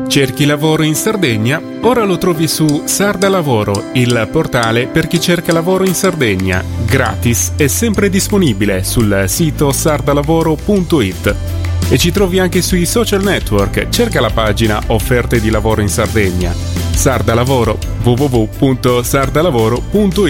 Cerchi lavoro in Sardegna? Ora lo trovi su Sarda Lavoro, il portale per chi cerca lavoro in Sardegna. Gratis e sempre disponibile sul sito sardalavoro.it. E ci trovi anche sui social network. Cerca la pagina Offerte di lavoro in Sardegna. Sarda Lavoro, www.sardalavoro.it.